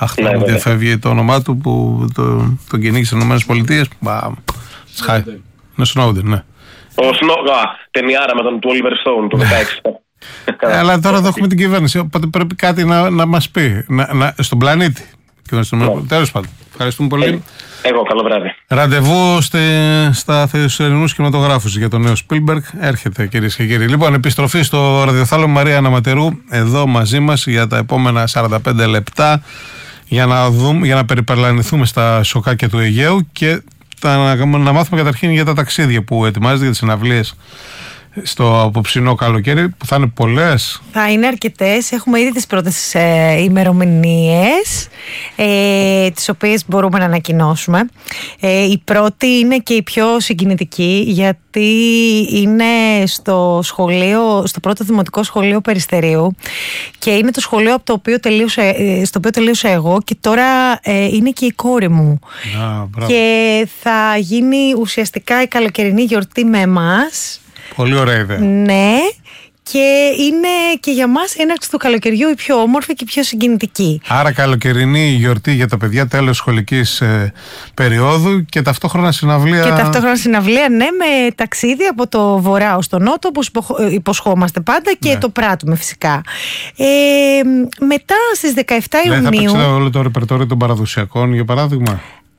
Αχ, τώρα μου διαφεύγει το όνομά του που τον κυνήγησε στις ΗΠΑ. Σχάει. Είναι Σνόουντεν, ναι. Ταινιάρα με τον του Oliver Stone το 2016. Αλλά τώρα εδώ έχουμε την κυβέρνηση, οπότε πρέπει κάτι να μας πει. Στον πλανήτη. Τέλος πάντων. Ευχαριστούμε πολύ. Εγώ, καλό βράδυ. Ραντεβού στα θεσσαλινούς κινηματογράφους για τον νέο Σπίλμπεργκ. Έρχεται, κυρίες και κύριοι. Λοιπόν, επιστροφή στο ραδιοθάλαμο Μαρία Αναματερού, εδώ μαζί μας για τα επόμενα 45 λεπτά, για να περιπερλανηθούμε στα σοκάκια του Αιγαίου και να μάθουμε καταρχήν για τα ταξίδια που ετοιμάζεται, για τις συναυλίες στο απόψινό καλοκαίρι, που θα είναι πολλές. Θα είναι αρκετές. Έχουμε ήδη τις πρώτες ημερομηνίες, τις οποίες μπορούμε να ανακοινώσουμε. Η πρώτη είναι και η πιο συγκινητική, γιατί είναι στο πρώτο δημοτικό σχολείο Περιστερίου και είναι το σχολείο στο οποίο τελείωσα εγώ και τώρα είναι και η κόρη μου. Και θα γίνει ουσιαστικά η καλοκαιρινή γιορτή με εμάς. Πολύ ωραία ιδέα. Ναι, και είναι και για μας η έναρξη του καλοκαιριού η πιο όμορφη και η πιο συγκινητική. Άρα καλοκαιρινή γιορτή για τα παιδιά, τέλος σχολικής περίοδου και ταυτόχρονα συναυλία. Και ταυτόχρονα συναυλία, ναι, με ταξίδι από το βορρά ως το νότο, όπως υποσχόμαστε πάντα και το πράττουμε φυσικά. Μετά στις 17 Ιουνίου... Θα παίξετε όλο το ρεπερτόριο των παραδοσιακών, για παράδειγμα.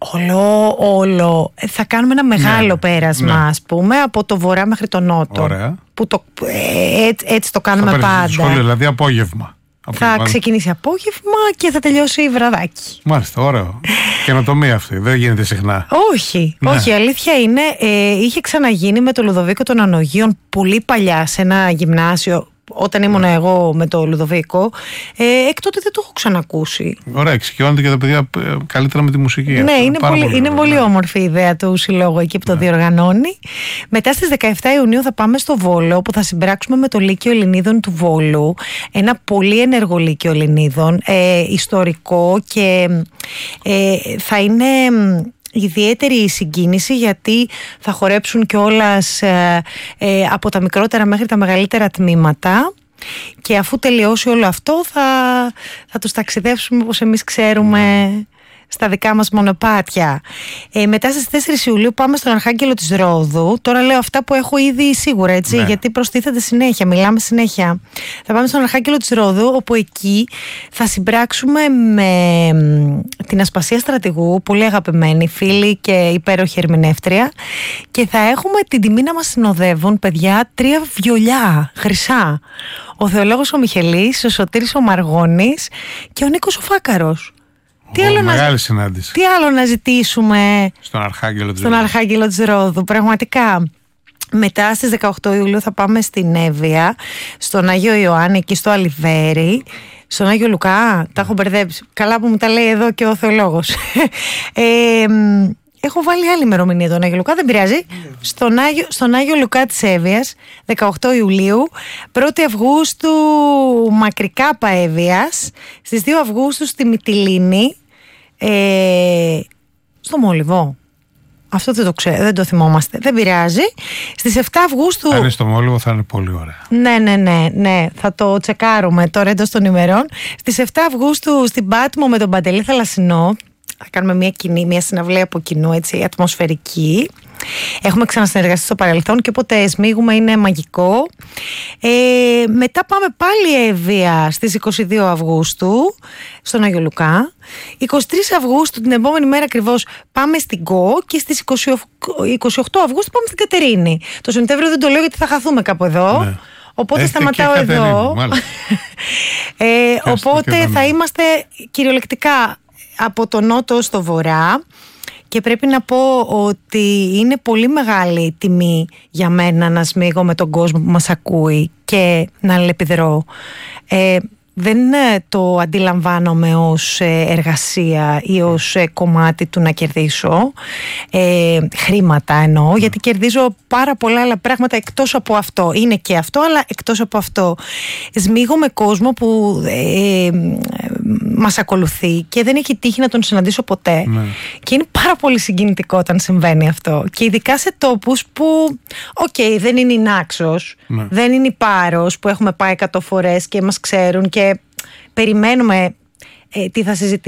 Όλο. Θα κάνουμε ένα μεγάλο πέρασμα, ας πούμε, από το βορρά μέχρι το νότο. Ωραία. Που έτσι το κάνουμε πάντα. Σχολείο, δηλαδή απόγευμα. Θα ξεκινήσει απόγευμα και θα τελειώσει βραδάκι. Μάλιστα, ωραίο. Καινοτομία αυτή, δεν γίνεται συχνά. Όχι, η αλήθεια είναι, είχε ξαναγίνει με το Λουδοβίκο των Ανογείων πολύ παλιά σε ένα γυμνάσιο. Όταν ήμουν εγώ με το Λουδοβίκο, εκ τότε δεν το έχω ξανακούσει. Ωραία, εξοικειώνεται και τα παιδιά καλύτερα με τη μουσική. Ναι, είναι πολύ όμορφη η ιδέα του συλλόγου εκεί που το διοργανώνει. Μετά στις 17 Ιουνίου θα πάμε στο Βόλο, που θα συμπράξουμε με το Λύκειο Ελληνίδων του Βόλου. Ένα πολύ ενεργό Λύκειο Ελληνίδων, ιστορικό, και θα είναι ιδιαίτερη η συγκίνηση, γιατί θα χορέψουν κιόλας από τα μικρότερα μέχρι τα μεγαλύτερα τμήματα, και αφού τελειώσει όλο αυτό θα τους ταξιδεύσουμε όπως εμείς ξέρουμε στα δικά μας μονοπάτια. Μετά στις 4 Ιουλίου πάμε στον Αρχάγγελο της Ρόδου. Τώρα λέω αυτά που έχω ήδη σίγουρα, έτσι, γιατί προστίθεται συνέχεια, μιλάμε συνέχεια. Θα πάμε στον Αρχάγγελο της Ρόδου, όπου εκεί θα συμπράξουμε με την Ασπασία Στρατηγού, πολύ αγαπημένη φίλη και υπέροχη ερμηνεύτρια, και θα έχουμε την τιμή να μας συνοδεύουν, παιδιά, 3 βιολιά χρυσά. Ο Θεολόγος ο Μιχελής, ο Σωτήρης ο Μαργώνης και ο Νίκος ο Φάκαρος. Μεγάλη συνάντηση. Τι άλλο να ζητήσουμε στον Αρχάγγελο της Ρόδου, πραγματικά. Μετά στις 18 Ιουλίου θα πάμε στην Εύβοια, στον Άγιο Ιωάννη, εκεί στο Αλιβέρι, στον Άγιο Λουκά. Τα έχω μπερδέψει. Καλά που μου τα λέει εδώ και ο Θεολόγος. Έχω βάλει άλλη ημερομηνία τον Άγιο Λουκά, δεν πειράζει. Στον Άγιο Λουκά της Εύβοιας, 18 Ιουλίου. 1η Αυγούστου Μακρικάπα Εύβοιας. Στις 2 Αυγούστου στη Μυτιλήνη. Στο Μόλιβο. Αυτό δεν το θυμόμαστε. Δεν πειράζει. Στις 7 Αυγούστου. Αν είναι στο Μόλιβο θα είναι πολύ ωραία. Ναι. Θα το τσεκάρουμε τώρα εντός των ημερών. Στις 7 Αυγούστου στην Πάτμο με τον Παντελή Θαλασσινό. Θα κάνουμε μια συναυλία από κοινού, έτσι, ατμοσφαιρική. Έχουμε ξανασυνεργαστεί στο παρελθόν και όποτε σμίγουμε είναι μαγικό. Μετά πάμε πάλι Εύβοια στις 22 Αυγούστου στον Άγιο Λουκά. 23 Αυγούστου, την επόμενη μέρα ακριβώς, πάμε στην ΚΟ, και στις 28 Αυγούστου πάμε στην Κατερίνη. Το Σεπτέμβριο δεν το λέω γιατί θα χαθούμε κάπου εδώ. Ναι. Οπότε σταματάω εδώ. Οπότε θα είμαστε κυριολεκτικά από το νότο στο βορρά, και πρέπει να πω ότι είναι πολύ μεγάλη τιμή για μένα να σμίγω με τον κόσμο που μας ακούει και να αλληλεπιδρώ. Δεν το αντιλαμβάνομαι ως εργασία ή ως κομμάτι του να κερδίσω χρήματα, εννοώ, γιατί κερδίζω πάρα πολλά άλλα πράγματα εκτός από αυτό. Είναι και αυτό, αλλά εκτός από αυτό. Σμίγω με κόσμο που μας ακολουθεί και δεν έχει τύχει να τον συναντήσω ποτέ. Ναι. Και είναι πάρα πολύ συγκινητικό όταν συμβαίνει αυτό. Και ειδικά σε τόπους που, δεν είναι η Νάξος, δεν είναι η Πάρος που έχουμε πάει 100 φορές και μας ξέρουν και περιμένουμε τι θα συζητήσουμε.